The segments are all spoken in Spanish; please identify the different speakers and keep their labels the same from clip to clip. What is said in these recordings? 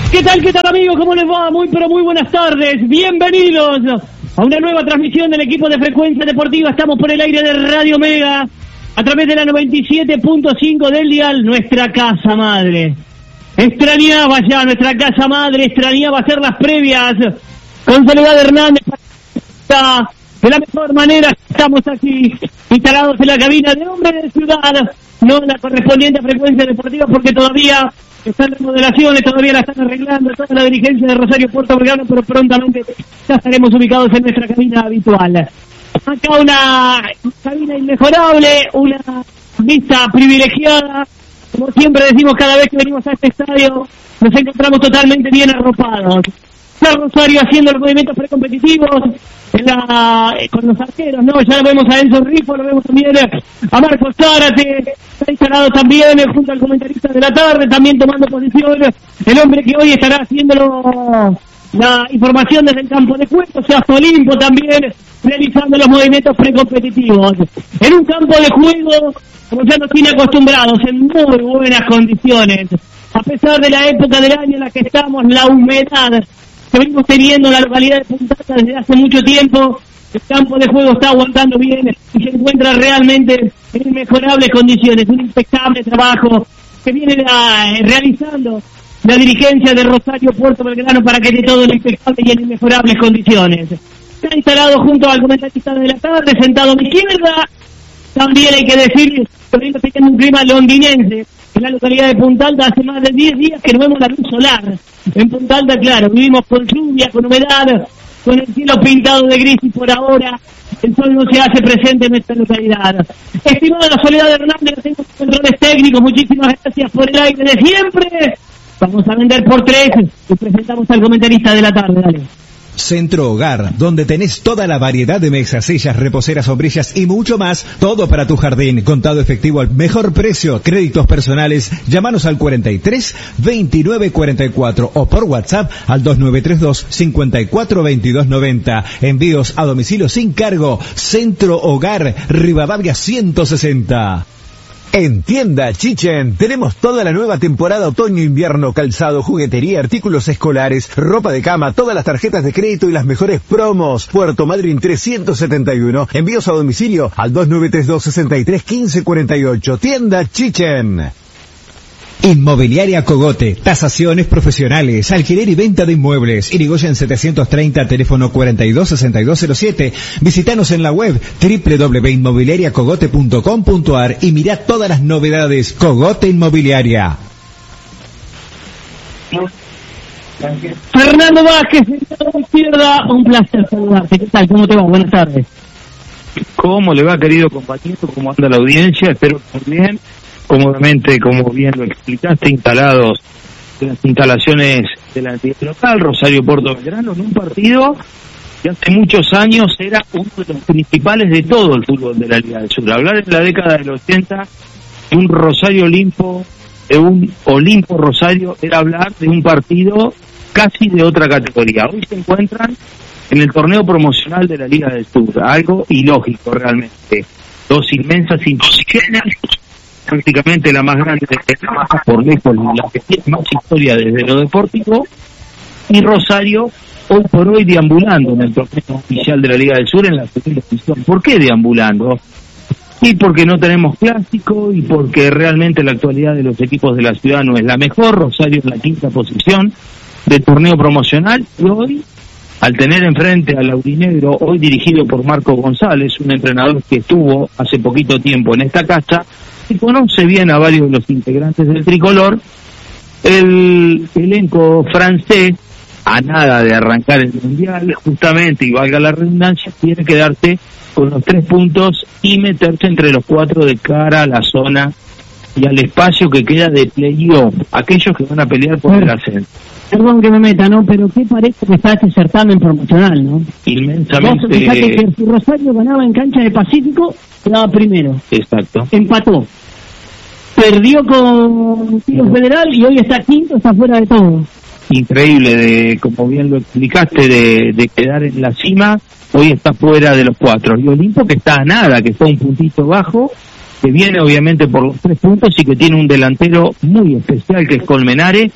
Speaker 1: ¿Qué tal amigos? ¿Cómo les va? Muy pero muy buenas tardes. Bienvenidos a una nueva transmisión del equipo de Frecuencia Deportiva. Estamos por el aire de Radio Mega a través de la 97.5 del dial, nuestra casa madre. Extrañaba ya nuestra casa madre, extrañaba hacer las previas con Soledad Hernández. De la mejor manera estamos aquí instalados en la cabina de Hombre de Ciudad, no la correspondiente a Frecuencia Deportiva porque todavía están remodelaciones, todavía la están arreglando toda la dirigencia de Rosario Puerto Belgrano, pero prontamente ya estaremos ubicados en nuestra cabina habitual. Acá una cabina inmejorable, una vista privilegiada, como siempre decimos cada vez que venimos a este estadio, nos encontramos totalmente bien arropados. Está Rosario haciendo los movimientos precompetitivos con los arqueros, ¿no? Ya lo vemos a Enzo Rifo, lo vemos también a Marcos Zárate, está instalado también junto al comentarista de la tarde, también tomando posición, el hombre que hoy estará haciendo la información desde el campo de juego, o sea, Olimpo también realizando los movimientos precompetitivos. En un campo de juego, como ya nos tiene acostumbrados, en muy buenas condiciones, a pesar de la época del año en la que estamos, la humedad que venimos teniendo en la localidad de Punta Alta desde hace mucho tiempo, el campo de juego está aguantando bien y se encuentra realmente en inmejorables condiciones, un impecable trabajo que viene realizando la dirigencia de Rosario Puerto Belgrano para que esté todo en impecable y en inmejorables condiciones. Está instalado junto al comentarista de la tarde, sentado a mi izquierda. También hay que decir que venimos teniendo un clima londinense en la localidad de Punta Alta. Hace más de 10 días que no vemos la luz solar. En Punta Alta, claro, vivimos con lluvia, con humedad, con el cielo pintado de gris y por ahora el sol no se hace presente en nuestra localidad. Estimada Soledad Hernández, que tengo controles técnicos, muchísimas gracias por el aire de siempre. Vamos a vender por 3 y presentamos al comentarista de la tarde, dale.
Speaker 2: Centro Hogar, donde tenés toda la variedad de mesas, sillas, reposeras, sombrillas y mucho más, todo para tu jardín, contado efectivo al mejor precio, créditos personales, llámanos al 43 29 44 o por WhatsApp al 2932 54 22 90, envíos a domicilio sin cargo. Centro Hogar, Rivadavia 160. En Tienda Chichen tenemos toda la nueva temporada otoño-invierno, calzado, juguetería, artículos escolares, ropa de cama, todas las tarjetas de crédito y las mejores promos. Puerto Madryn 371, envíos a domicilio al 2932 63 15 48. Tienda Chichen. Inmobiliaria Cogote, tasaciones profesionales, alquiler y venta de inmuebles. Irigoyen 730, teléfono 426207. Visítanos en la web www.inmobiliariacogote.com.ar y mirá todas las novedades. Cogote Inmobiliaria.
Speaker 1: Fernando Vázquez, a la izquierda, un placer saludarte. ¿Qué tal? ¿Cómo te va? Buenas tardes.
Speaker 3: ¿Cómo le va, querido compañero? ¿Cómo anda la audiencia? Espero que bien. Cómodamente, como bien lo explicaste, instalados en las instalaciones de la entidad local, Rosario Puerto Belgrano, en un partido que hace muchos años era uno de los principales de todo el fútbol de la Liga del Sur. Hablar en la década del 80 de un Rosario Olimpo, de un Olimpo Rosario, era hablar de un partido casi de otra categoría. Hoy se encuentran en el torneo promocional de la Liga del Sur, algo ilógico realmente. Dos inmensas instituciones, prácticamente la más grande por lejos, la que tiene más historia desde lo deportivo, y Rosario hoy por hoy deambulando en el torneo oficial de la Liga del Sur en la segunda división. ¿Por qué deambulando? Y porque no tenemos clásico y porque realmente la actualidad de los equipos de la ciudad no es la mejor. Rosario en la 5ª posición del torneo promocional y hoy, al tener enfrente al Aurinegro, hoy dirigido por Marco González, un entrenador que estuvo hace poquito tiempo en esta casa, y conoce bien a varios de los integrantes del tricolor, el elenco francés, a nada de arrancar el mundial, justamente, y valga la redundancia, quiere quedarse con los 3 puntos y meterse entre los 4 de cara a la zona y al espacio que queda de playoff, aquellos que van a pelear por el ascenso.
Speaker 1: Perdón que me meta, ¿no? Pero ¿qué parece que está este certamen promocional, no?
Speaker 3: Inmensamente.
Speaker 1: Vos fíjate que si Rosario ganaba en cancha de Pacífico, quedaba primero.
Speaker 3: Exacto.
Speaker 1: Empató. Perdió con Tiro Federal y hoy está quinto, está fuera de todo.
Speaker 3: Increíble, como bien lo explicaste, de quedar en la cima, hoy está fuera de los 4. Y Olimpo que está a nada, que está un puntito bajo, que viene obviamente por los 3 puntos y que tiene un delantero muy especial que es Colmenares,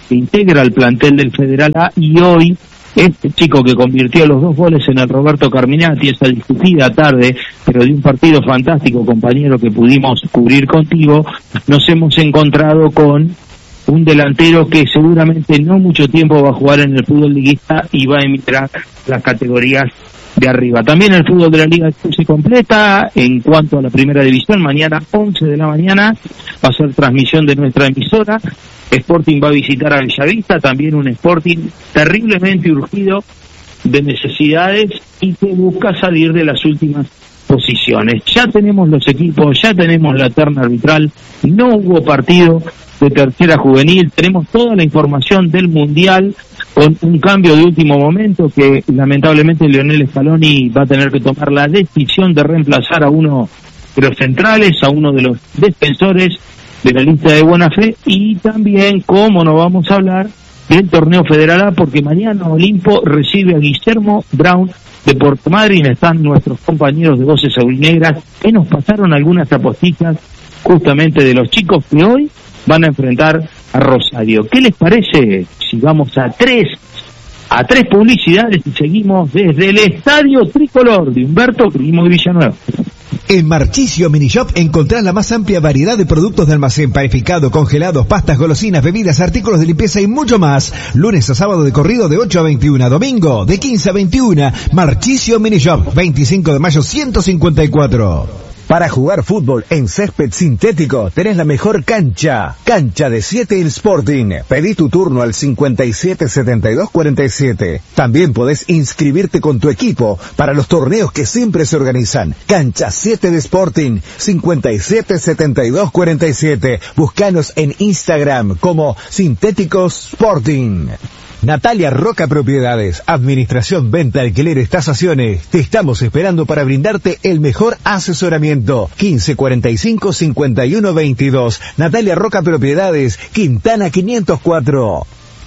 Speaker 3: que integra el plantel del Federal A, y hoy este chico que convirtió los 2 goles en el Roberto Carminati, esa discutida tarde, pero de un partido fantástico, compañero, que pudimos cubrir contigo, nos hemos encontrado con un delantero que seguramente no mucho tiempo va a jugar en el fútbol liguista y va a emigrar las categorías de arriba. También el fútbol de la Liga se completa en cuanto a la primera división. Mañana 11 de la mañana va a ser transmisión de nuestra emisora. Sporting va a visitar a Bellavista, también un Sporting terriblemente urgido de necesidades y que busca salir de las últimas posiciones. Ya tenemos los equipos, ya tenemos la terna arbitral, no hubo partido de tercera juvenil, tenemos toda la información del Mundial con un cambio de último momento que lamentablemente Lionel Scaloni va a tener que tomar la decisión de reemplazar a uno de los centrales, a uno de los defensores de la lista de buena fe, y también, como no vamos a hablar del torneo Federal A, porque mañana Olimpo recibe a Guillermo Brown de Puerto Madryn. Están nuestros compañeros de Voces Aurinegras que nos pasaron algunas apostillas justamente de los chicos que hoy van a enfrentar a Rosario. ¿Qué les parece si vamos a tres publicidades y seguimos desde el Estadio Tricolor de Humberto Primo y Villanueva?
Speaker 2: En Marchisio Mini Shop encontrás la más amplia variedad de productos de almacén, panificado, congelados, pastas, golosinas, bebidas, artículos de limpieza y mucho más. Lunes a sábado de corrido de 8 a 21, domingo de 15 a 21. Marchisio Mini Shop, 25 de mayo 154. Para jugar fútbol en césped sintético tenés la mejor cancha. Cancha de 7 el Sporting. Pedí tu turno al 577247. También podés inscribirte con tu equipo para los torneos que siempre se organizan. Cancha 7 de Sporting, 577247. Búscanos en Instagram como Sintéticos Sporting. Natalia Roca Propiedades, administración, venta, alquileres, tasaciones. Te estamos esperando para brindarte el mejor asesoramiento. 1545-5122. Natalia Roca Propiedades, Quintana 504.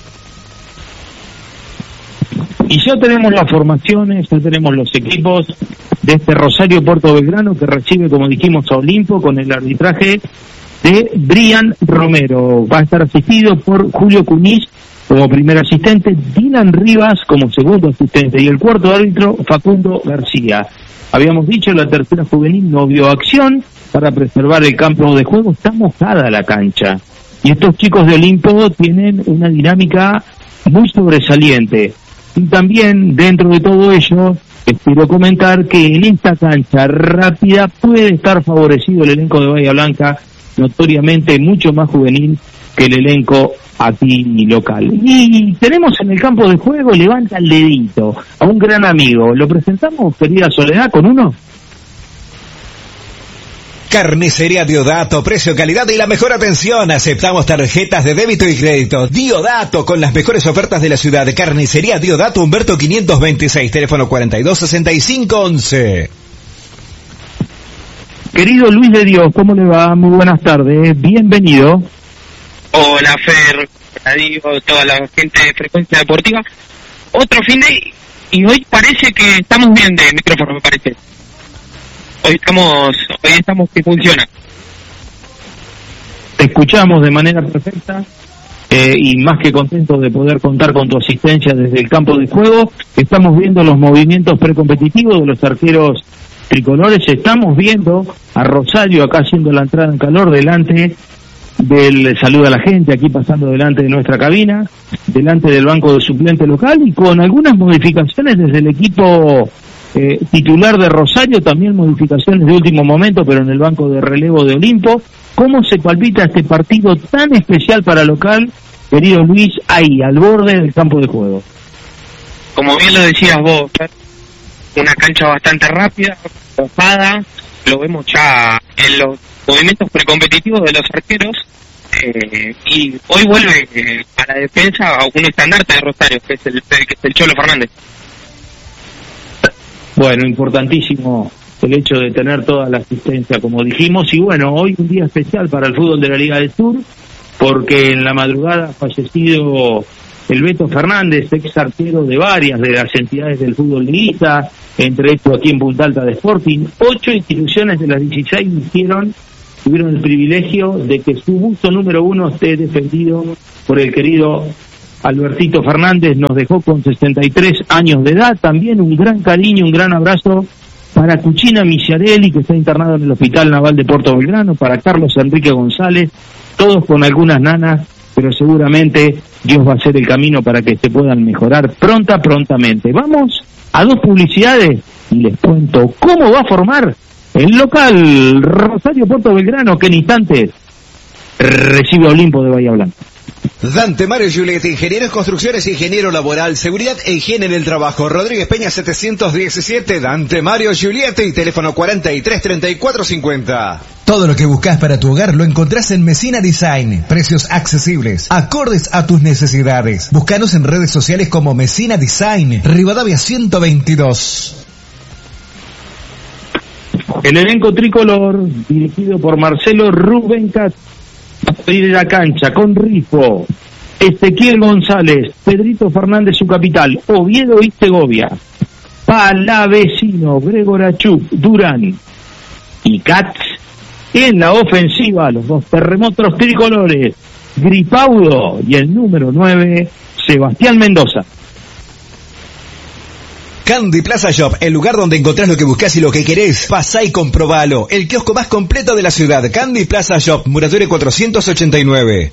Speaker 3: Y ya tenemos las formaciones, ya tenemos los equipos de este Rosario Puerto Belgrano, que recibe, como dijimos, a Olimpo con el arbitraje de Brian Romero. Va a estar asistido por Julio Cuniz como primer asistente, Dylan Rivas como segundo asistente y el cuarto árbitro Facundo García. Habíamos dicho, la tercera juvenil no vio acción para preservar el campo de juego. Está mojada la cancha y estos chicos de Olimpo tienen una dinámica muy sobresaliente. Y también, dentro de todo ello, les quiero comentar que en esta cancha rápida puede estar favorecido el elenco de Bahía Blanca, notoriamente mucho más juvenil que el elenco aquí local. Y tenemos en el campo de juego, levanta el dedito, a un gran amigo. ¿Lo presentamos, querida Soledad, con uno?
Speaker 2: Carnicería Diodato, precio, calidad y la mejor atención. Aceptamos tarjetas de débito y crédito. Diodato, con las mejores ofertas de la ciudad. Carnicería Diodato, Humberto 526, teléfono 426511.
Speaker 3: Querido Luis de Dios, ¿cómo le va? Muy buenas tardes, bienvenido.
Speaker 4: Hola Fer, adiós, toda la gente de Frecuencia Deportiva. Otro fin de... y hoy parece que estamos bien de micrófono, me parece. Hoy estamos que funciona.
Speaker 3: Te escuchamos de manera perfecta y más que contentos de poder contar con tu asistencia desde el campo de juego. Estamos viendo los movimientos precompetitivos de los arqueros tricolores. Estamos viendo a Rosario acá haciendo la entrada en calor delante del saludo a la gente, aquí pasando delante de nuestra cabina, delante del banco de suplente local y con algunas modificaciones desde el equipo titular de Rosario, también modificaciones de último momento, pero en el banco de relevo de Olimpo. ¿Cómo se palpita este partido tan especial para local, querido Luis, ahí, al borde del campo de juego?
Speaker 4: Como bien lo decías vos, una cancha bastante rápida, mojada, lo vemos ya en los movimientos precompetitivos de los arqueros, y hoy vuelve a la defensa a un estandarte de Rosario, que es el Cholo Fernández.
Speaker 3: Bueno, importantísimo el hecho de tener toda la asistencia, como dijimos, y bueno, hoy un día especial para el fútbol de la Liga del Sur, porque en la madrugada ha fallecido el Beto Fernández, ex arquero de varias de las entidades del fútbol liguista, entre ellos aquí en Punta Alta de Sporting. 8 instituciones de las 16 tuvieron el privilegio de que su busto número 1 esté defendido por el querido Albertito Fernández, nos dejó con 63 años de edad. También un gran cariño, un gran abrazo para Cuchina Michiarelli, que está internado en el Hospital Naval de Puerto Belgrano, para Carlos Enrique González, todos con algunas nanas, pero seguramente Dios va a hacer el camino para que se puedan mejorar prontamente. Vamos a 2 publicidades y les cuento cómo va a formar el local Rosario Puerto Belgrano, que en instantes recibe a Olimpo de Bahía Blanca.
Speaker 2: Dante Mario Giulietti, ingeniero en construcciones, ingeniero laboral, seguridad e higiene en el trabajo. Rodríguez Peña 717, Dante Mario Giulietti, teléfono 433450. Todo lo que buscas para tu hogar lo encontrás en Messina Design. Precios accesibles, acordes a tus necesidades. Búscanos en redes sociales como Messina Design, Rivadavia 122.
Speaker 3: El elenco tricolor, dirigido por Marcelo Rubén Cat, a salir de la cancha con Rifo, Ezequiel González, Pedrito Fernández, su capital, Oviedo y Segovia, Palavecino, Gregorachuk, Durán y Katz. En la ofensiva, los 2 terremotos tricolores, Gripaudo y el número 9, Sebastián Mendoza.
Speaker 2: Candy Plaza Shop, el lugar donde encontrás lo que buscás y lo que querés. Pasá y comprobalo. El kiosco más completo de la ciudad. Candy Plaza Shop, Muratori 489.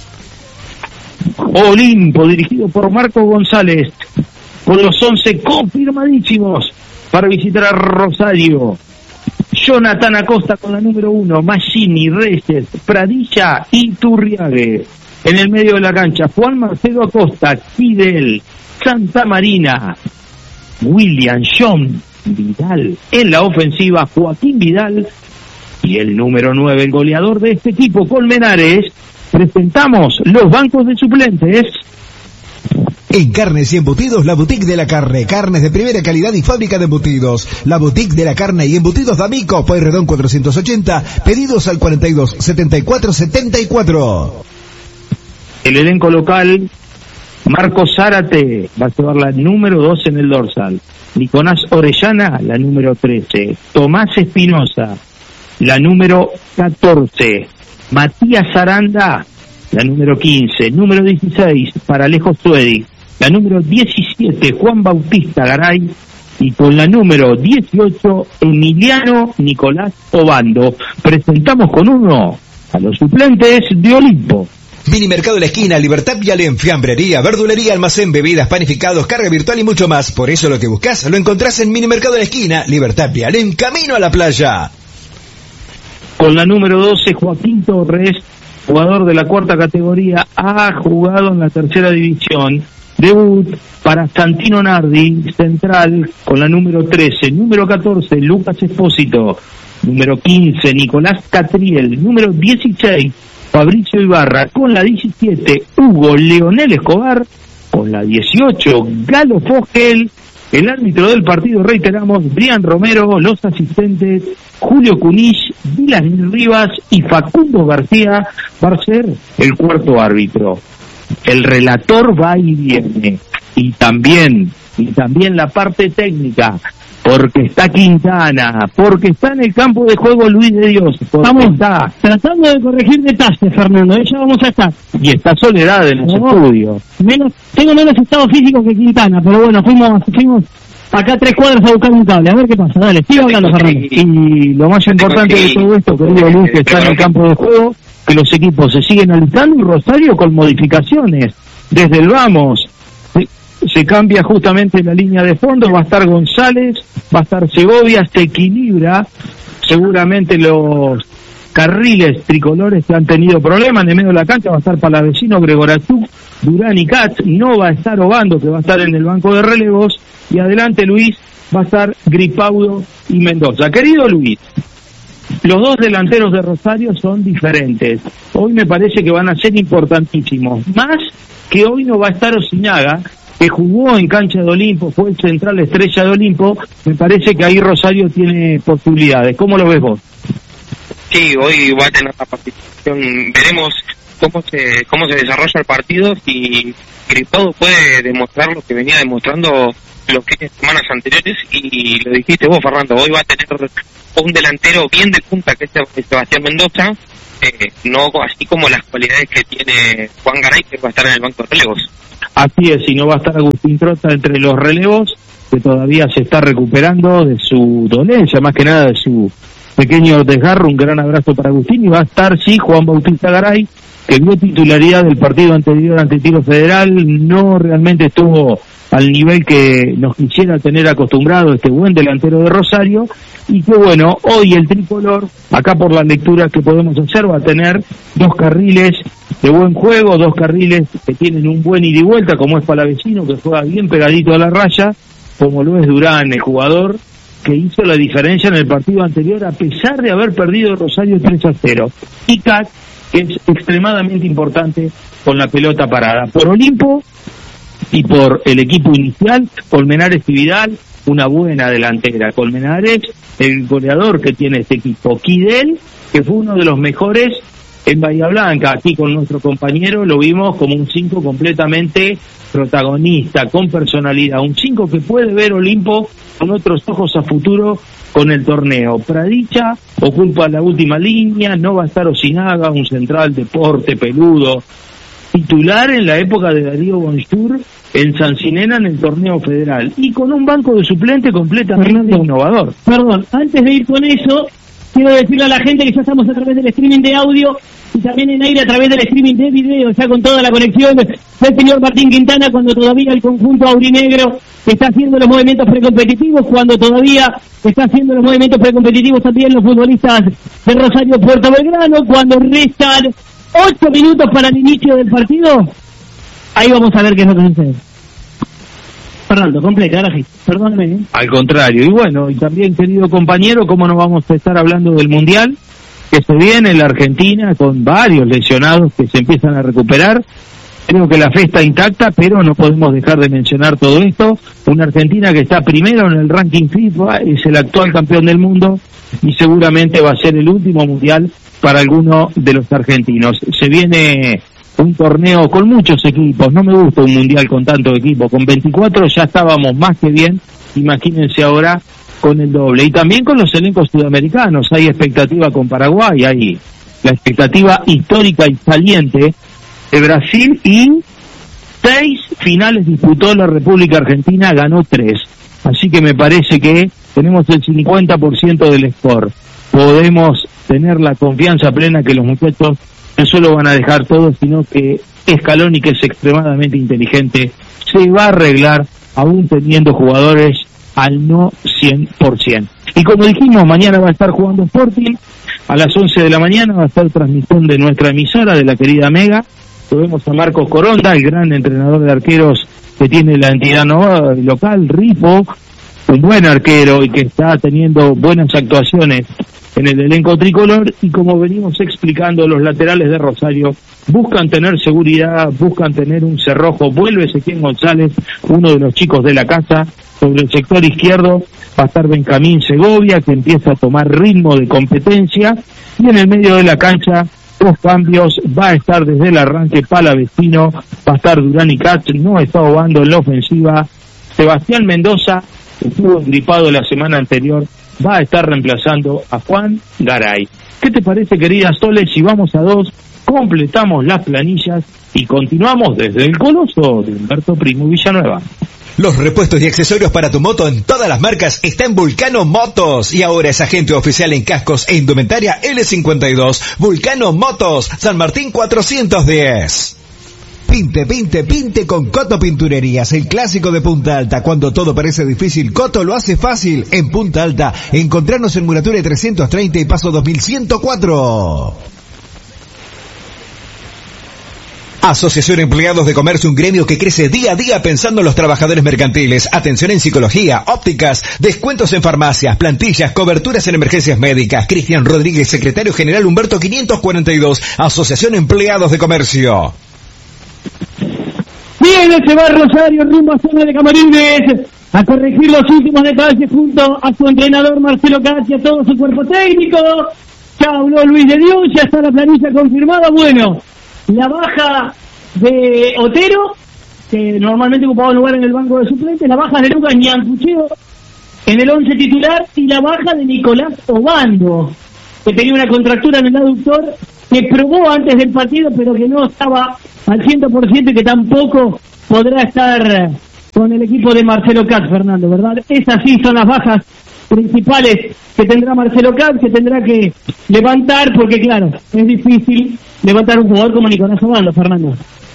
Speaker 3: Olimpo, dirigido por Marco González, con los 11 confirmadísimos para visitar a Rosario. Jonathan Acosta con la número 1, Maggini, Reyes, Pradilla y Turriague. En el medio de la cancha, Juan Marcelo Acosta, Fidel, Santa Marina, William John Vidal. En la ofensiva, Joaquín Vidal y el número 9, el goleador de este equipo, Colmenares. Presentamos los bancos de suplentes.
Speaker 2: En carnes y embutidos, la boutique de la carne. Carnes de primera calidad y fábrica de embutidos. La boutique de la carne y embutidos D'Amico, Pueyrredón 480. Pedidos al 42 74 74.
Speaker 3: El elenco local, Marcos Zárate va a llevar la número 2 en el dorsal. Nicolás Orellana, la número 13. Tomás Espinosa, la número 14. Matías Aranda, la número 15. Número 16 para Alejo Suedi. La número 17, Juan Bautista Garay. Y con la número 18, Emiliano Nicolás Obando. Presentamos con uno a los suplentes de Olimpo.
Speaker 2: Mini Mercado La Esquina, Libertad Vialén, fiambrería, verdulería, almacén, bebidas, panificados, carga virtual y mucho más. Por eso lo que buscas lo encontrás en Mini Mercado La Esquina, Libertad Vialén, camino a la playa.
Speaker 3: Con la número 12, Joaquín Torres, jugador de la 4ª categoría, ha jugado en la 3ª división. Debut para Santino Nardi, central, con la número 13. Número 14, Lucas Espósito. Número 15, Nicolás Catriel. Número 16, Fabricio Ibarra. Con la 17, Hugo Leonel Escobar. Con la 18, Galo Fogel. El árbitro del partido, reiteramos, Brian Romero. Los asistentes, Julio Cunich, Dylan Rivas y Facundo García. Va a ser el 4º árbitro. El relator va y viene. Y también la parte técnica, porque está Quintana, porque está en el campo de juego Luis de Dios,
Speaker 1: estamos tratando de corregir detalles, Fernando, ya vamos a estar.
Speaker 3: Y está Soledad en los estudios.
Speaker 1: Tengo menos estado físico que Quintana, pero bueno, fuimos acá 3 cuadras a buscar un cable, a ver qué pasa, dale, sigue hablando, Fernando.
Speaker 3: Y lo más importante de todo esto, querido Luis, que está en el campo de juego, que los equipos se siguen alistando y Rosario con modificaciones. Desde el vamos, se cambia justamente la línea de fondo, va a estar González, va a estar Segovia, se equilibra seguramente los carriles tricolores que han tenido problemas. En el medio de la cancha va a estar Palavecino, Gregorachuk, Durán y Katz. No va a estar Obando, que va a estar en el banco de relevos, y adelante Luis va a estar Gripaudo y Mendoza. Querido Luis, los 2 delanteros de Rosario son diferentes. Hoy me parece que van a ser importantísimos. Más que hoy no va a estar Osinaga, que jugó en cancha de Olimpo, fue el central estrella de Olimpo. Me parece que ahí Rosario tiene posibilidades. ¿Cómo lo ves vos?
Speaker 4: Sí, hoy va a tener la participación. Veremos cómo se desarrolla el partido, si Gripaudo puede demostrar lo que venía demostrando los fines de semanas anteriores, y lo dijiste vos, Fernando, hoy va a tener un delantero bien de punta, que es Sebastián Mendoza, no así como las cualidades que tiene Juan Garay, que va a estar en el banco de relevos.
Speaker 3: Así es, y no va a estar Agustín Trota entre los relevos, que todavía se está recuperando de su dolencia, más que nada de su pequeño desgarro. Un gran abrazo para Agustín, y va a estar, sí, Juan Bautista Garay, que vio titularidad del partido anterior ante Tiro Federal, no realmente estuvo al nivel que nos quisiera tener acostumbrado este buen delantero de Rosario, y que bueno, hoy el tricolor, acá por las lecturas que podemos hacer, va a tener dos carriles de buen juego, dos carriles que tienen un buen ida y vuelta, como es Palavecino, que juega bien pegadito a la raya, como lo es Durán, el jugador que hizo la diferencia en el partido anterior, a pesar de haber perdido Rosario 3-0, y Cat, que es extremadamente importante con la pelota parada. Por Olimpo y por el equipo inicial, Colmenares y Vidal, una buena delantera. Colmenares, el goleador que tiene este equipo. Kidel, que fue uno de los mejores en Bahía Blanca. Aquí con nuestro compañero lo vimos como un 5 completamente protagonista, con personalidad. Un 5 que puede ver Olimpo con otros ojos a futuro con el torneo. Pradicha ocupa la última línea, no va a estar Osinaga, un central deporte peludo, titular en la época de Darío Bonjour en Sancinena en el torneo federal, y con un banco de suplente completamente innovador.
Speaker 1: Perdón, antes de ir con eso, quiero decirle a la gente que ya estamos a través del streaming de audio y también en aire a través del streaming de video, ya con toda la conexión del señor Martín Quintana, cuando todavía el conjunto aurinegro está haciendo los movimientos precompetitivos, cuando todavía está haciendo los movimientos precompetitivos también los futbolistas de Rosario Puerto Belgrano, cuando restan 8 minutos para el inicio del partido. Ahí vamos a ver qué es lo que sucede. Fernando, completa, ahora sí, perdóname.
Speaker 3: Al contrario, y bueno, y también, querido compañero, ¿cómo no vamos a estar hablando del Mundial que se viene en la Argentina, con varios lesionados que se empiezan a recuperar? Creo que la fe está intacta, pero no podemos dejar de mencionar todo esto. Una Argentina que está primero en el ranking FIFA, es el actual campeón del mundo, y seguramente va a ser el último Mundial para alguno de los argentinos. Se viene un torneo con muchos equipos, no me gusta un mundial con tanto equipo, con 24 ya estábamos más que bien, imagínense ahora con el doble, y también con los elencos sudamericanos. Hay expectativa con Paraguay, hay la expectativa histórica y saliente de Brasil, y 6 finales disputó la República Argentina, ganó 3, así que me parece que tenemos el 50% del score, podemos tener la confianza plena que los muchachos no solo van a dejar todo, sino que Scaloni, que es extremadamente inteligente, se va a arreglar aún teniendo jugadores al no 100%. Y como dijimos, mañana va a estar jugando Sporting, a las 11 de la mañana va a estar transmisión de nuestra emisora, de la querida Mega. Tuvimos a Marcos Coronda, el gran entrenador de arqueros que tiene la entidad local, Ripo, un buen arquero y que está teniendo buenas actuaciones en el elenco tricolor, y como venimos explicando, los laterales de Rosario buscan tener seguridad, buscan tener un cerrojo. Vuelve Ezequiel González, uno de los chicos de la casa. Sobre el sector izquierdo va a estar Benjamín Segovia, que empieza a tomar ritmo de competencia, y en el medio de la cancha, 2 cambios, va a estar desde el arranque Palavecino, va a estar Durán y Katz, no está jugando en la ofensiva. Sebastián Mendoza, que estuvo gripado la semana anterior, va a estar reemplazando a Juan Garay. ¿Qué te parece, querida Sole, si vamos a 2, completamos las planillas y continuamos desde el Coloso de Humberto Primo Villanueva?
Speaker 2: Los repuestos y accesorios para tu moto en todas las marcas está en Vulcano Motos, y ahora es agente oficial en cascos e indumentaria L52. Vulcano Motos, San Martín 410. Pinte con Coto Pinturerías, el clásico de Punta Alta. Cuando todo parece difícil, Coto lo hace fácil. En Punta Alta, encontrarnos en Murature 330 y Paso 2104. Asociación Empleados de Comercio, un gremio que crece día a día pensando en los trabajadores mercantiles. Atención en psicología, ópticas, descuentos en farmacias, plantillas, coberturas en emergencias médicas. Cristian Rodríguez, secretario general, Humberto 542. Asociación Empleados de Comercio.
Speaker 1: Bien, se va Rosario rumbo a zona de Camarines a corregir los últimos detalles junto a su entrenador Marcelo Cazzi, a todo su cuerpo técnico. Ya habló Luis de Dios, ya está la planilla confirmada. Bueno, la baja de Otero, que normalmente ocupaba un lugar en el banco de suplentes, la baja de Lucas Ñancucheo en el 11 titular, y la baja de Nicolás Obando, que tenía una contractura en el aductor que probó antes del partido, pero que no estaba al 100% y que tampoco podrá estar con el equipo de Marcelo Katz, Fernando, ¿verdad? Esas sí son las bajas principales que tendrá Marcelo Katz, que tendrá que levantar, porque claro, es difícil levantar un jugador como Nicolás Obando, Fernando.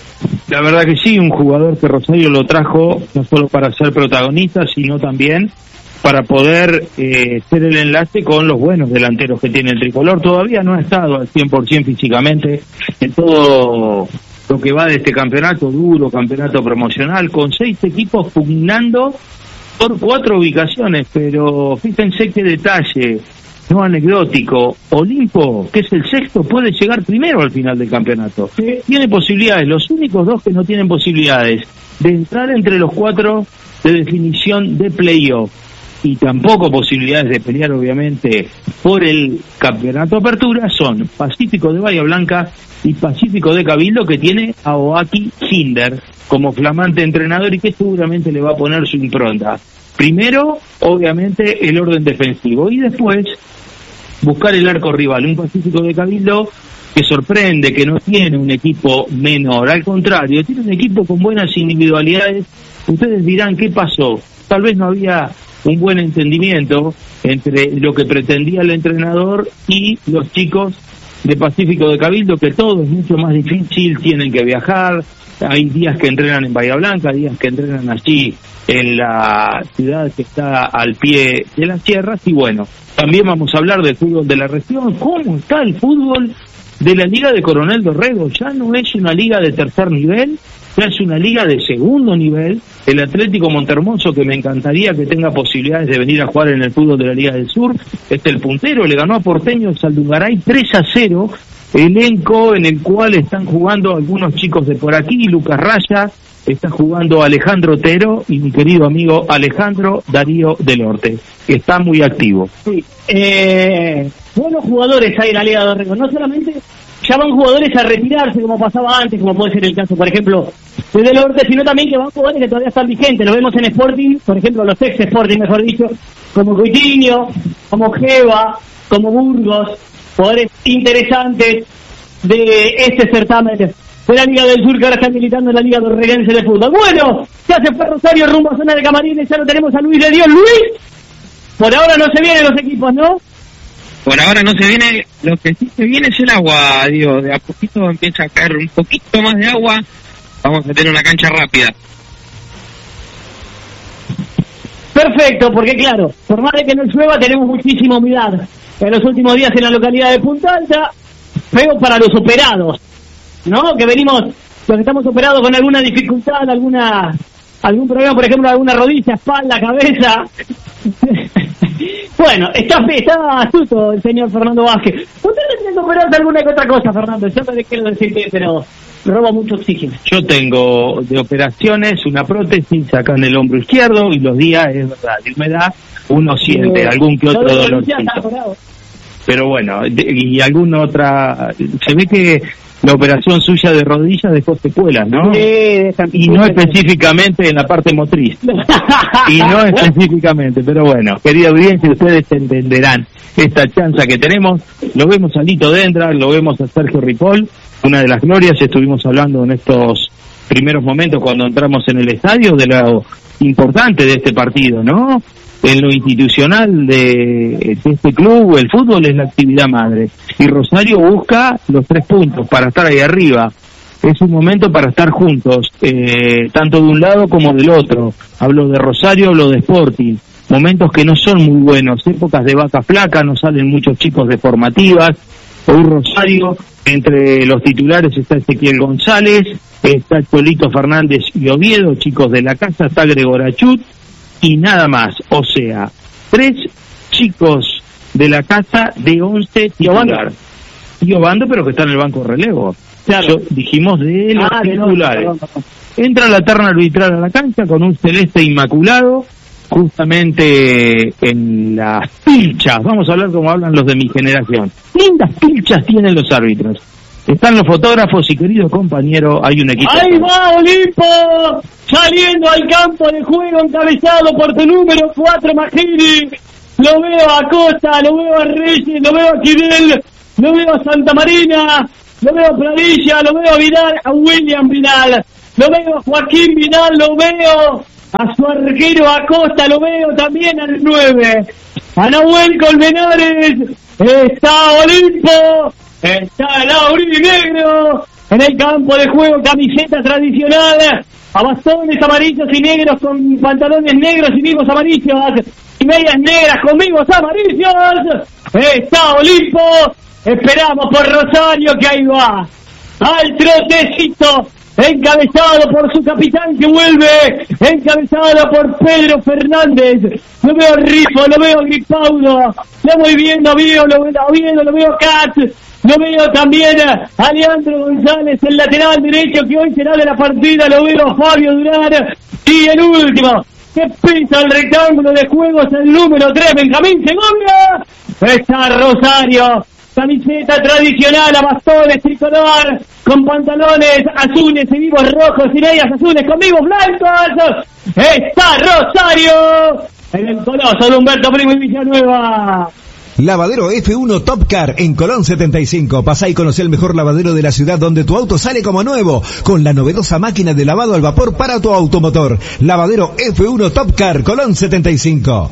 Speaker 3: La verdad que sí, un jugador que Rosario lo trajo no solo para ser protagonista, sino también para poder ser el enlace con los buenos delanteros que tiene el tricolor. Todavía no ha estado al 100% físicamente en todo lo que va de este campeonato duro, campeonato promocional, con 6 equipos pugnando por 4 ubicaciones, pero fíjense qué detalle, no anecdótico. Olimpo, que es el sexto, puede llegar primero al final del campeonato. Tiene posibilidades, los únicos 2 que no tienen posibilidades de entrar entre los 4 de definición de playoff, y tampoco posibilidades de pelear obviamente por el campeonato apertura, son Pacífico de Bahía Blanca y Pacífico de Cabildo, que tiene a Oaki Hinder como flamante entrenador y que seguramente le va a poner su impronta. Primero, obviamente, el orden defensivo y después buscar el arco rival. Un Pacífico de Cabildo que sorprende, que no tiene un equipo menor, al contrario, tiene un equipo con buenas individualidades. Ustedes dirán, ¿qué pasó? Tal vez no había un buen entendimiento entre lo que pretendía el entrenador y los chicos de Pacífico de Cabildo, que todo es mucho más difícil, tienen que viajar, hay días que entrenan en Bahía Blanca, días que entrenan allí en la ciudad que está al pie de las sierras, y bueno, también vamos a hablar del fútbol de la región. ¿Cómo está el fútbol de la Liga de Coronel Dorrego? Ya no es una liga de tercer nivel, ya es una liga de segundo nivel. El Atlético Montermoso, que me encantaría que tenga posibilidades de venir a jugar en el fútbol de la Liga del Sur, es el puntero, le ganó a Porteño Saldungaray 3-0, elenco en el cual están jugando algunos chicos de por aquí, Lucas Raya, está jugando Alejandro Otero y mi querido amigo Alejandro Darío del Orte, que está muy activo.
Speaker 1: Sí, buenos jugadores hay en la Liga de Dorrego, no solamente ya van jugadores a retirarse como pasaba antes, como puede ser el caso, por ejemplo, de Del Orte, sino también que van jugadores que todavía están vigentes. Lo vemos en Sporting, por ejemplo, los ex Sporting, mejor dicho, como Coutinho, como Geva, como Burgos, jugadores interesantes de este certamen de la Liga del Sur, que ahora están militando en la Liga Dorreguense de Fútbol. Bueno, ya se fue Rosario rumbo a zona de camarines, ya lo tenemos a Luis de Dios. Luis, por ahora no se vienen los equipos, ¿no?
Speaker 4: Por ahora no se viene, lo que sí se viene es el agua, digo, de a poquito empieza a caer un poquito más de agua, vamos a tener una cancha rápida.
Speaker 1: Perfecto, porque claro, por más de que no llueva tenemos muchísima humedad en los últimos días en la localidad de Punta Alta, feo para los operados, ¿no? Que venimos, los que estamos operados con alguna dificultad, algún problema, por ejemplo, alguna rodilla, espalda, cabeza. Bueno, está astuto el señor Fernando Vázquez. ¿Usted tiene que operarse alguna que otra cosa, Fernando? Yo no le quiero decir que, pero roba mucho oxígeno.
Speaker 3: Yo tengo de operaciones una prótesis acá en el hombro izquierdo y los días, es verdad, de humedad, uno siente algún que otro dolor. Pero bueno, y alguna otra, se ve que la operación suya de rodilla dejó secuelas, ¿no? Y no específicamente en la parte motriz. Y no específicamente, pero bueno, querida audiencia, ustedes entenderán esta chanza que tenemos. Lo vemos a Lito Dendra, lo vemos a Sergio Ripoll, una de las glorias. Estuvimos hablando en estos primeros momentos cuando entramos en el estadio de lo importante de este partido, ¿no? En lo institucional de este club, el fútbol es la actividad madre. Y Rosario busca los 3 puntos para estar ahí arriba. Es un momento para estar juntos, tanto de un lado como del otro. Hablo de Rosario, hablo de Sporting. Momentos que no son muy buenos, épocas de vaca flaca, no salen muchos chicos de formativas. Hoy Rosario, entre los titulares está Ezequiel González, está Cholito Fernández y Oviedo, chicos de la casa, está Gregor Achut, y nada más, o sea, 3 chicos de la casa de 11 titulares. Y Obando, pero que está en el banco de relevo. Claro. Dijimos de los titulares. Entra la terna arbitral a la cancha con un celeste inmaculado, justamente en las pilchas. Vamos a hablar como hablan los de mi generación. Lindas pilchas tienen los árbitros. Están los fotógrafos y, querido compañero, hay un equipo.
Speaker 1: ¡Ahí va Olimpo! Saliendo al campo de juego, encabezado por tu número 4, Magini. Lo veo a Costa, lo veo a Reyes, lo veo a Quirel, lo veo a Santa Marina, lo veo a Planilla, lo veo a Vidal, a William Vidal, lo veo a Joaquín Vidal, lo veo a su arquero Acosta, lo veo también al 9, a Nahuel Colmenares, está Olimpo, está el aurinegro en el campo de juego, camiseta tradicional, a bastones amarillos y negros con pantalones negros y vivos amarillos y medias negras con vivos amarillos, está Olimpo, esperamos por Rosario que ahí va, al trotecito, encabezado por su capitán que vuelve, encabezado por Pedro Fernández, lo veo Rifo, lo veo Gripaudo, lo voy viendo a Oviedo, lo veo Katz, lo veo también a Leandro González, el lateral derecho que hoy será de la partida, lo veo a Fabio Durán, y el último, que pisa el rectángulo de juego, es el número 3, Benjamín Segovia, está Rosario, camiseta tradicional a bastones tricolor, con pantalones azules y vivos rojos y medias azules con vivos blancos, está Rosario, en el coloso de Humberto Primo y Villanueva.
Speaker 2: Lavadero F1 Top Car en Colón 75. Pasá y conocé el mejor lavadero de la ciudad donde tu auto sale como nuevo, con la novedosa máquina de lavado al vapor para tu automotor. Lavadero F1 Top Car, Colón 75.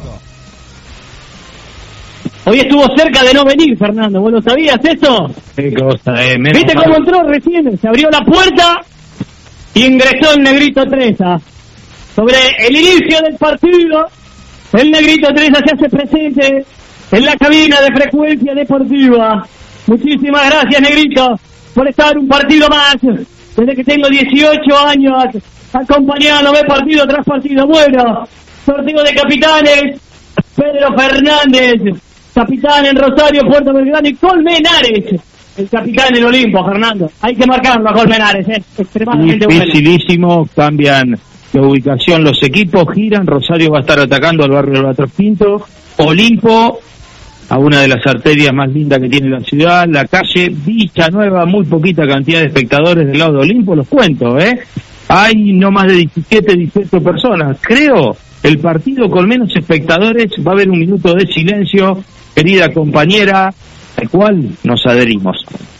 Speaker 1: Hoy estuvo cerca de no venir, Fernando. ¿Vos lo sabías eso?
Speaker 3: Qué cosa,
Speaker 1: ¿Viste cómo entró recién? Se abrió la puerta y ingresó el Negrito Treza. Sobre el inicio del partido, el Negrito Treza se hace presente en la cabina de Frecuencia Deportiva. Muchísimas gracias, Negrito, por estar un partido más. Desde que tengo 18 años, acompañándome partido tras partido. Bueno, sorteo de capitanes, Pedro Fernández, capitán en Rosario, Puerto Belgrano, y Colmenares, el capitán en Olimpo, Fernando. Hay que marcarlo a Colmenares, extremadamente bueno.
Speaker 3: Dificilísimo, cambian la ubicación los equipos, giran, Rosario va a estar atacando al barrio del Batros Pinto, Olimpo a una de las arterias más lindas que tiene la ciudad, la calle Villanueva, muy poquita cantidad de espectadores del lado de Olimpo, los cuento, hay no más de 17, 18 personas, creo, el partido con menos espectadores, va a haber un minuto de silencio, querida compañera, al cual nos adherimos.